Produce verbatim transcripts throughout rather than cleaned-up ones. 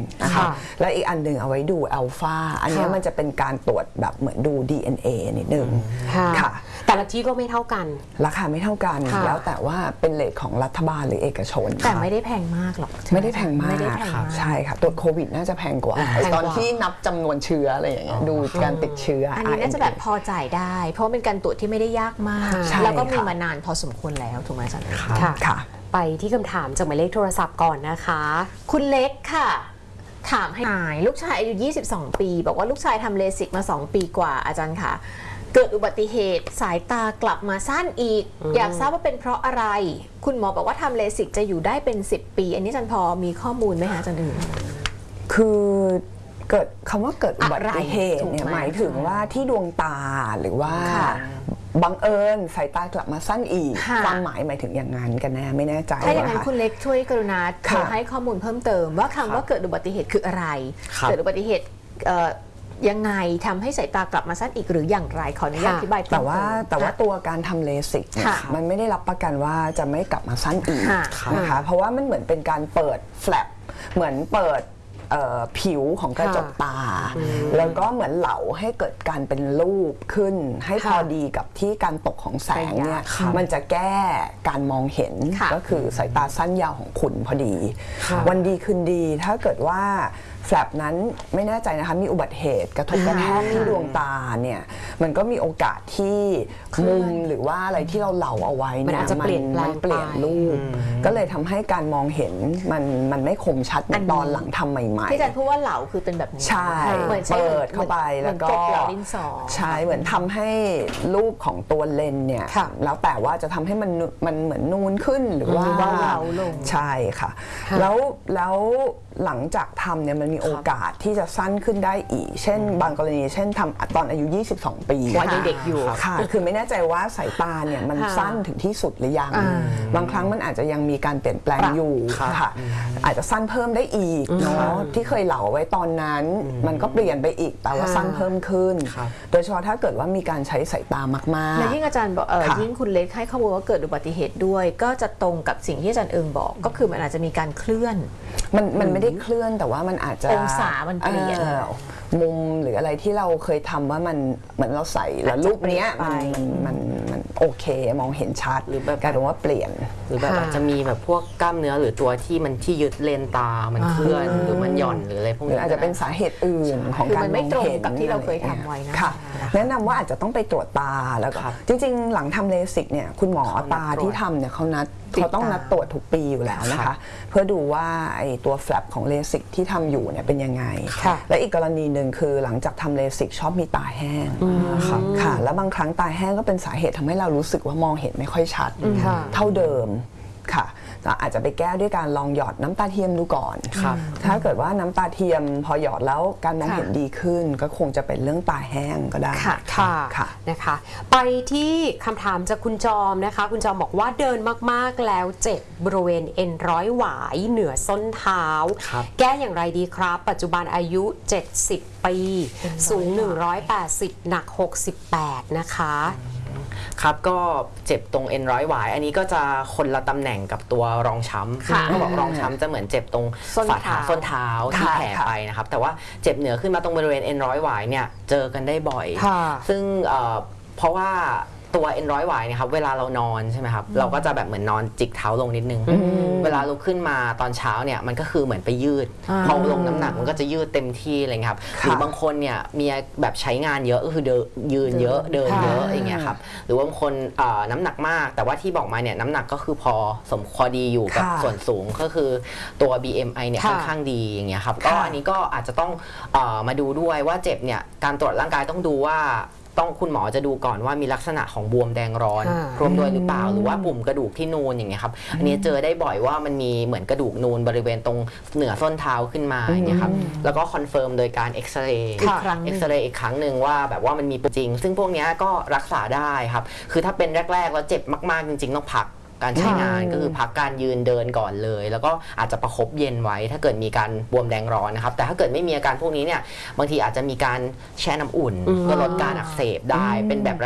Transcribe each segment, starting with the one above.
นะคะและอีกอันหนึ่งเอาไว้ดูอัลฟาอันนี้มันจะเป็นการตรวจแบบเหมือนดู ดี เอ็น เอ นิดนึงค่ะแต่ละที่ก็ไม่เท่ากันราคาไม่เท่ากันแล้วแต่ว่าเป็นเลทของรัฐบาลหรือเอกชนแต่ไม่ได้แพงมากหรอกไม่ได้แพงมากใช่ค่ะตรวจโควิดน่าจะแพงกว่าตอนที่นับจำนวนเชื้ออะไรอย่างเงี้ยดูการติดเชื้ออันนี้น่าจะแบบพอจ่ายได้เพราะเป็นการตรวจที่ไม่ได้ยากมากแล้วก็มีมานานพอสมควรแล้วถูกไหมอาจารย์ค่ะไปที่คำถามจากหมายเลขโทรศัพท์ก่อนนะคะคุณเล็กค่ะถามให้หายลูกชายอายุยี่สิบสองปีบอกว่าลูกชายทำเลสิกมาสองปีกว่าอาจารย์ค่ะเกิดอุบัติเหตุสายตากลับมาสั้นอีก อ, อยากทราบว่าเป็นเพราะอะไรคุณหมอบอกว่าทำเลสิกจะอยู่ได้เป็นสิบปีอันนี้อาจารย์พอมีข้อมูลไหมคะอาจารย์อื่นคือเกิดคำว่าเกิดอุบัติเหตุเนี่ยหมายถึงว่าที่ดวงตาหรือว่าบังเอิญสายตากลับมาสั้นอีกความหมายหมายถึงอย่างนั้นกันแน่ไม่แน่ใจถ้าอย่างนั้นคุณเล็กช่วยกรุณาให้ข้อมูลเพิ่มเติมว่าคำว่าเกิดอุบัติเหตุคืออะไรเกิดอุบัติเหตุยังไงทำให้สายตากลับมาสั้นอีกหรืออย่างไรขออนุญาตอธิบายแต่ว่าแต่ว่าตัวการทำเลสิกเนี่ยมันไม่ได้รับประกันว่าจะไม่กลับมาสั้นอีกนะคะเพราะว่ามันเหมือนเป็นการเปิดแฟลปเหมือนเปิดผิวของกระจกตาแล้วก็เหมือนเหลาให้เกิดการเป็นรูปขึ้นให้พอดีกับที่การตกของแสงเนี่ยมันจะแก้การมองเห็นก็คือสายตาสั้นยาวของคุณพอดีวันดีคืนดีถ้าเกิดว่าแฟลปนั้นไม่แน่ใจนะคะมีอุบัติเหตุกระทบกระแทกที่ดวงตาเนี่ยมันก็มีโอกาสที่มุมหรือว่าอะไรที่เราเหลาเอาไว้เนี่ยมันเปลี่ยนมันเปลี่ยนรูปก็เลยทำให้การมองเห็นมันมันไม่คมชัดเหมือนตอนหลังทำใหม่ๆที่อาจารย์พูดว่าเหลาคือเป็นแบบนี้ใช่เปิดเข้าไปแล้วก็ใช่เหมือนทำให้รูปของตัวเลนเนี่ยแล้วแต่ว่าจะทำให้มันมันเหมือนนูนขึ้นหรือว่าเหลาลงใช่ค่ะแล้วแล้วหลังจากทำเนี่ยมันมีโอกาสที่จะสั้นขึ้นได้อีกเช่นบางกรณีเช่นทำตอนอายุยี่สิบสองปีวัยเด็กอยู่ค่ะคือไม่แน่ใจว่าสายตาเนี่ยมันสั้นถึงที่สุดหรือยังบางครั้งมันอาจจะยังมีการเปลี่ยนแปลงอยู่ค่ะอาจจะสั้นเพิ่มได้อีกเนาะที่เคยเหลาไว้ตอนนั้นมันก็เปลี่ยนไปอีกแต่ว่าสั้นเพิ่มขึ้นโดยเฉพาะถ้าเกิดว่ามีการใช้สายตามากๆและยิ่งอาจารย์บอกยิ่งคุณเล็กให้ข้อมูลว่าเกิดอุบัติเหตุด้วยก็จะตรงกับสิ่งที่อาจารย์เอิงบอกก็คือมันอาจจะมีการเคลื่อนมันมันไม่ได้เคลื่อนแต่ว่ามันอาจจะองศามันเปลี่ยนมุมหรืออะไรที่เราเคยทำว่ามันเหมือนเราใส่แล้วรูปเนี้ยมันมันมันโอเคมองเห็นชัดหรือแบบกลายเป็นว่าเปลี่ยนหรือแบบอาจจะมีแบบพวกกล้ามเนื้อหรือตัวที่มันที่ยึดเลนตามันเคลื่อนหรือมันหย่อนหรืออะไรพวกนี้อาจจะเป็นสาเหตุอื่นของการมองเห็นกับที่เราเคยทำไว้นะค่ะแนะนำว่าอาจจะต้องไปตรวจตาแล้วก็จริงๆหลังทำเลสิกเนี่ยคุณหมอตาที่ทำเนี่ยเขานัดเขาต้องนัดตรวจทุกปีอยู่แล้วนะคะเพื่อดูว่าไอ้ตัวแฟลปของเลสิกที่ทำอยู่เนี่ยเป็นยังไงและอีกกรณีหนึ่งคือหลังจากทำเลสิกชอบมีตาแห้งค่ะแล้วบางครั้งตาแห้งก็เป็นสาเหตุทำให้เรารู้สึกว่ามองเห็นไม่ค่อยชัดเท่าเดิมค่ะอาจจะไปแก้ด้วยการลองหยอดน้ำตาเทียมดูก่อนถ้าเกิดว่าน้ำตาเทียมพอหยอดแล้วการมองเห็นดีขึ้นก็คงจะเป็นเรื่องตาแห้งก็ได้ค่ะค่ะนะคะไปที่คำถามจากคุณจอมนะคะคุณจอมบอกว่าเดินมากๆแล้วเจ็บบริเวณเอ็นร้อยหวายเหนือส้นเท้าแก้อย่างไรดีครับปัจจุบันอายุเจ็ดสิบปีสูงหนึ่งร้อยแปดสิบหนักหกสิบแปดนะคะครับก็เจ็บตรงเอ็นร้อยหวายอันนี้ก็จะคนละตำแหน่งกับตัวรองช้ำเขาบอกรองช้ำจะเหมือนเจ็บตรงฝ่าเท้าส้นเท้าที่แผลไปนะครับแต่ว่าเจ็บเหนือขึ้นมาตรงบริเวณเอ็นร้อยหวายเนี่ยเจอกันได้บ่อยซึ่งเพราะว่าตัวเอ็นร้อยหวายนะครับเวลาเรานอนใช่ไหมครับเราก็จะแบบเหมือนนอนจิกเท้าลงนิดนึงเวลาลุกขึ้นมาตอนเช้าเนี่ยมันก็คือเหมือนไปยืดพอลงน้ำหนักมันก็จะยืดเต็มที่อะไรเงี้ยครับหรือบางคนเนี่ยมีแบบใช้งานเยอะก็คือเดินยืนเยอะเดินเยอะอย่างเงี้ยครับหรือว่าบางคนน้ำหนักมากแต่ว่าที่บอกมาเนี่ยน้ำหนักก็คือพอสมพอดีอยู่กับส่วนสูงก็คือตัว บี เอ็ม ไอ เนี่ยค่อนข้างดีอย่างเงี้ยครับก็อันนี้ก็อาจจะต้องมาดูด้วยว่าเจ็บเนี่ยการตรวจร่างกายต้องดูว่าต้องคุณหมอจะดูก่อนว่ามีลักษณะของบวมแดงร้อนรวมด้วยหรือเปล่าหรือว่าปุ่มกระดูกที่นูนอย่างเงี้ยครับอันนี้เจอได้บ่อยว่ามันมีเหมือนกระดูกนูนบริเวณตรงเหนือส้นเท้าขึ้นมาอย่างเงี้ยครับแล้วก็คอนเฟิร์มโดยการเอ็กซเรย์เอ็กซเรย์อีกครั้งหนึ่งว่าแบบว่ามันมีจริงซึ่งพวกนี้ก็รักษาได้ครับคือถ้าเป็นแรกๆแล้วเจ็บมากๆจริงๆต้องพักการใช้งานก็คือพักการยืนเดินก่อนเลยแล้วก็อาจจะประคบเย็นไว้ถ้าเกิดมีการบวมแดงร้อนนะครับแต่ถ้าเกิดไม่มีอาการพวกนี้เนี่ยบางทีอาจจะมีการแช่น้ำอุ่นเพื่อลดการอักเสบได้เป็นแบบระยะ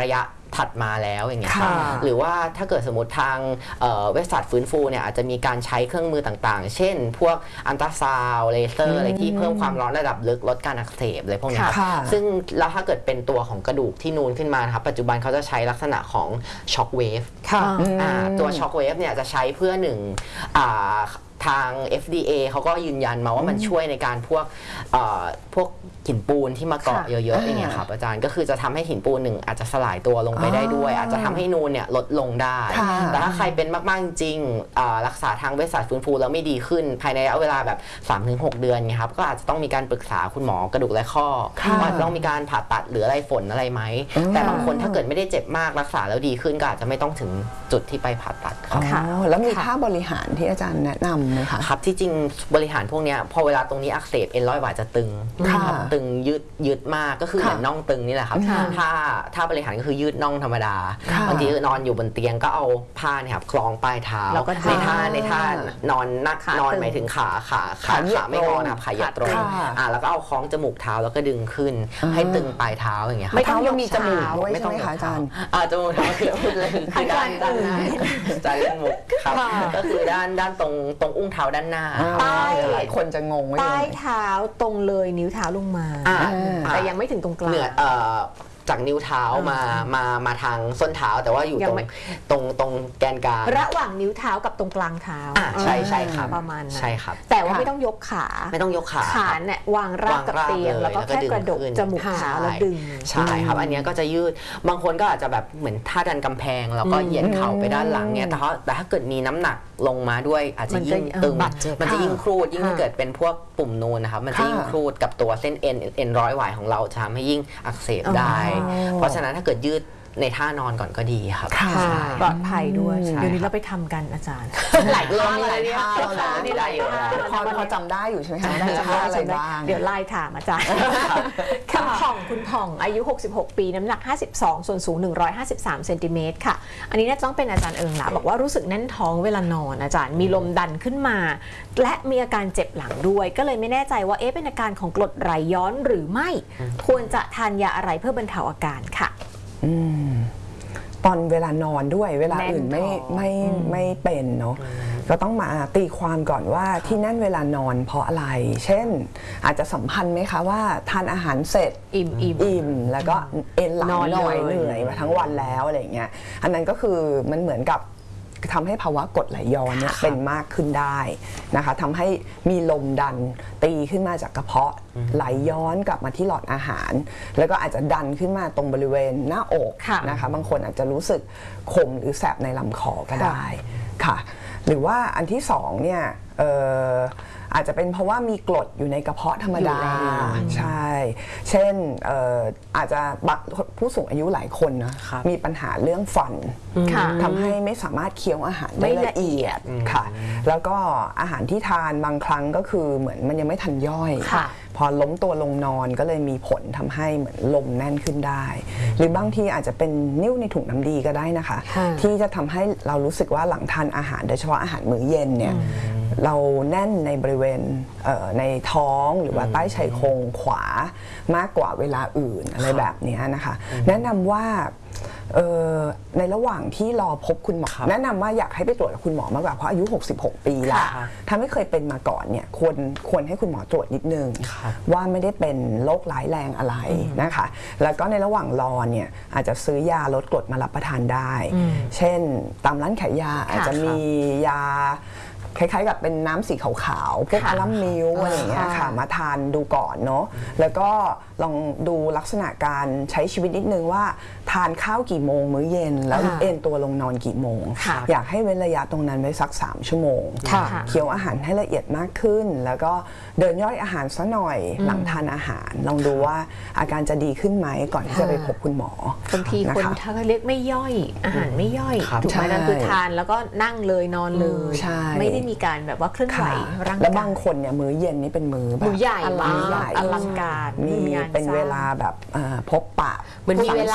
ถัดมาแล้วอย่างเงี้ยครับหรือว่าถ้าเกิดสมมติทางเวชศาสตร์ฟื้นฟูเนี่ยอาจจะมีการใช้เครื่องมือต่างๆเช่นพวกอัลตราซาวด์เลเซอร์อะไรที่เพิ่มความร้อนระดับลึกลดการอักเสบอะไรพวกนี้ครับซึ่งแล้วถ้าเกิดเป็นตัวของกระดูกที่นูนขึ้นมาครับปัจจุบันเขาจะใช้ลักษณะของช็อคเวฟตัวช็อคเวฟเนี่ยจะใช้เพื่อหนึ่งทาง เอฟ ดี เอ เขาก็ยืนยันมาว่ามันช่วยในการพวกพวกหินปูนที่มาเกาะเยอะๆอย่างเงี้ยครับอาจารย์ก็คือจะทำให้หินปูนหนึ่งอาจจะสลายตัวลงไปได้ด้วยอาจจะทำให้นูนเนี่ยลดลงได้แต่ถ้าใครเป็นมากๆจริงรักษาทางเวชศาสตร์ฟื้นฟูแล้วไม่ดีขึ้นภายในระยะเวลาแบบ สามถึงหก เดือนเงี้ยครับก็อาจจะต้องมีการปรึกษาคุณหมอกระดูกและข้อว่าต้องมีการผ่าตัดหรืออะไรฝนอะไรไหมแต่บางคนถ้าเกิดไม่ได้เจ็บมากรักษาแล้วดีขึ้นก็อาจจะไม่ต้องถึงจุดที่ไปผ่าตัดครับแล้วมีท่าบริหารที่อาจารย์แนะนำไหมคะครับที่จริงบริหารพวกนี้พอเวลาตรงนี้อักเสบเอ็นร้อยหวายจะตึงตึงยืดยืดมากก็คือเหมือนน่องตึงนี่แหละครับถ้าถ้าบริหารก็คือยืดน่องธรรมดาบางทีนอนอยู่บนเตียงก็เอาผ้าเนี่ยครับคล้องปลายเท้าในท่าในท่านอนนักนอนหมายถึงขาขาขาขาไม่งอนะครับขาเหยียดตรงอ่าแล้วก็เอาคล้องจมูกเท้าแล้วก็ดึงขึ้นให้ตึงปลายเท้าอย่างเงี้ยไม่ต้องมีจมูกด้วยใช่ไหมคะอาจารย์อ่าจมูกเท้าคือพูดเล่นคือด้านด้านหน้าอาจารย์เล่นมุกครับก็คือด้านด้านตรงตรงอุ้งเท้าด้านหน้าใต้หลายคนจะงงว่าใต้เท้าตรงเลยนิ้วเท้าลงมาแต่ยังไม่ถึงตรงกลางจากนิ้วเท้ามามามาทางส้นเท้าแต่ว่าอยู่ตรงตรงตรงแกนกลางระหว่างนิ้วเท้ากับตรงกลางเท้าใช่ใช่ครับประมาณนั้นใช่ครับแต่ว่าไม่ต้องยกขาไม่ต้องยกขาขาเนี่ยวางราบกับเตียงแล้วก็แค่กระดกจมูกเท้าแล้วดึงใช่ครับอันนี้ก็จะยืดบางคนก็อาจจะแบบเหมือนท่าดันกำแพงแล้วก็เหยียดเข่าไปด้านหลังเนี่ยแต่ถ้าแต่ถ้าเกิดมีน้ำหนักลงมาด้วยอาจจะยิ่งตึงมันจะยิ่งครูดยิ่งถ้าเกิดเป็นพวกปุ่มนูนนะครับมันจะยิ่งครูดกับตัวเส้นเอ็นเอ็นร้อยหวายของเราจะทำให้ยิ่งอักเสบได้เพราะฉะนั้นถ้าเกิดยืดในท่านอนก่อนก็ดีครับปลอดภัยด้วยเดี๋ยวนี้เราไปทำกันอาจารย์หลายท่าหลายท่าแล้วนี่หลายท่าพอพอจำได้อยู่ใช่ไหมคะจำได้อะไรบ้างเดี๋ยวไล่ถามอาจารย์คำผ่องคุณผ่องอายุหกสิบหกปีน้ำหนักห้าสิบสองส่วนสูงหนึ่งร้อยห้าสิบสามเซนติเมตรค่ะอันนี้น่าจะต้องเป็นอาจารย์เอิงละบอกว่ารู้สึกแน่นท้องเวลานอนอาจารย์มีลมดันขึ้นมาและมีอาการเจ็บหลังด้วยก็เลยไม่แน่ใจว่าเอ๊ะเป็นอาการของกรดไหลย้อนหรือไม่ควรจะทานยาอะไรเพื่อบรรเทาอาการค่ะอืมตอนเวลานอนด้วยเวลาอื่นไม่ไม่ไม่เป็นเนาะก็ต้องมาตีความก่อนว่าที่นั่นเวลานอนเพราะอะไรเช่นอาจจะสัมพันธ์ไหมคะว่าทานอาหารเสร็จอิ่มอิ่มอิ่มแล้วก็เอนหลังหน่อยเหนื่อยมาทั้งวันแล้วอะไรเงี้ยอันนั้นก็คือมันเหมือนกับทำให้ภาวะกรดไหลย้อนเนี่ยเป็นมากขึ้นได้นะคะทำให้มีลมดันตีขึ้นมาจากกระเพาะไหลย้อนกลับมาที่หลอดอาหารแล้วก็อาจจะดันขึ้นมาตรงบริเวณหน้าอกนะคะบางคนอาจจะรู้สึกขมหรือแสบในลำคอก็ได้ค่ะหรือว่าอันที่สองเนี่ยอาจจะเป็นเพราะว่ามีกรดอยู่ในกระเพาะธรรมดาใช่เช่น อ, ออาจจะผู้สูงอายุหลายคนนะมีปัญหาเรื่องฟันทำให้ไม่สามารถเคี้ยวอาหารได้ละเอียดค่ะแล้วก็อาหารที่ทานบางครั้งก็คือเหมือนมันยังไม่ทันย่อยพอล้มตัวลงนอนก็เลยมีผลทำให้เหมือนลมแน่นขึ้นได้หรือบางทีอาจจะเป็นนิ่วในถุงน้ำดีก็ได้นะคะที่จะทำให้เรารู้สึกว่าหลังทานอาหารโดยเฉพาะอาหารมื้อเย็นเนี่ยเราแน่นในบริเวณในท้องหรือว่าใต้ชายโครงขวามากกว่าเวลาอื่นอะไรแบบนี้นะคะแนะนำว่าในระหว่างที่รอพบคุณหมอแนะนำว่าอยากให้ไปตรวจกับคุณหมอมากกว่าเพราะอายุหกสิบหกปีแล้วถ้าไม่เคยเป็นมาก่อนเนี่ยควรควรให้คุณหมอตรวจนิดนึงว่าไม่ได้เป็นโรคร้ายแรงอะไรนะคะแล้วก็ในระหว่างรอเนี่ยอาจจะซื้อยาลดกรดมารับประทานได้เช่นตามร้านขายยาอาจจะมียาคล้ายๆกับเป็นน้ำสีขาวๆพวกอาลัมมิลอะไรอย่างเงี้ยค่ะมาทานดูก่อนเนาะแล้วก็ลองดูลักษณะการใช้ชีวิตนิดนึงว่าทานข้าวกี่โมงมื้อเย็นแล้วเอนตัวลงนอนกี่โมงอยากให้เว้นระยะตรงนั้นไว้สักสามชั่วโมงเคี้ยวอาหารให้ละเอียดมากขึ้นแล้วก็เดินย่อยอาหารซะหน่อยหลังทานอาหารลองดูว่าอาการจะดีขึ้นไหมก่อนที่จะไปพบคุณหมอบางทีคนถ้าเรียกไม่ย่อยอาหารไม่ย่อยถูกไหมนั่นคือทานแล้วก็นั่งเลยนอนเลยไม่ได้มีการแบบว่าเคลื่อนไหวร่างกายแล้วบางคนเนี่ยมื้อเย็นนี่เป็นมื้อแบบมื้อใหญ่อลังการมีเป็นเวลาแบบพบปะเหมือนมีเวลาในการ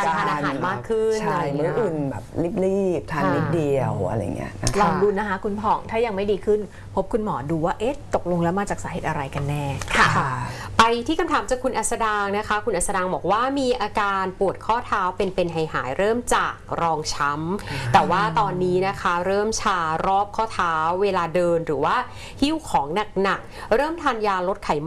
กันทานอาหารมากขึ้นใช่มื้ออื่นแบบรีบๆทานนิดเดียวอะไรเงี้ยนะลองดูนะคะคุณผ่องถ้ายังไม่ดีขึ้นพบคุณหมอดูว่าเอ๊ะตกลงแล้วมาจากสาเหตุอะไรกันแน่ค่ะไปที่คำถามจากคุณอัสดางนะคะคุณอัสดางบอกว่ามีอาการปวดข้อเท้าเป็นเป็นหายหายเริ่มจากรองช้ำแต่ว่าตอนนี้นะคะเริ่มชารอบข้อเท้าเวลาเดินหรือว่าหิ้วของหนักๆเริ่มทานยาลดไขมัน